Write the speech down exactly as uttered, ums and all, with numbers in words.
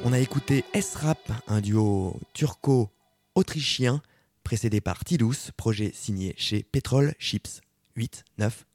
On a écouté S-Rap, un duo turco-autrichien, précédé par Tidous, projet signé chez Petrol Chips. huit, neuf,